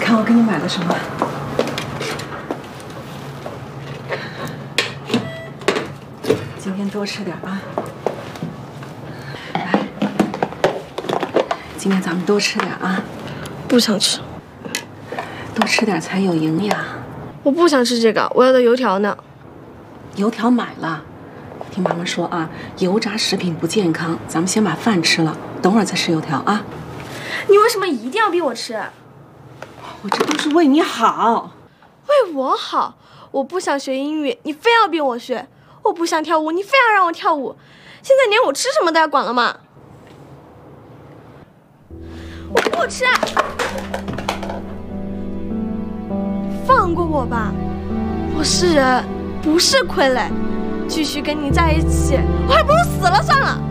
看我给你买了什么。今天多吃点啊。来，今天咱们多吃点啊。 不想吃。 多吃点才有营养。 我不想吃这个，我要的油条呢。 油条买了。听妈妈说啊，油炸食品不健康，咱们先把饭吃了，等会儿再吃油条啊。 你为什么一定要逼我吃？ 我这都是为你好。 为我好？我不想学英语，你非要逼我学；我不想跳舞，你非要让我跳舞。现在连我吃什么都要管了吗？我不吃！放过我吧，我是人，不是傀儡。继续跟你在一起，我还不如死了算了。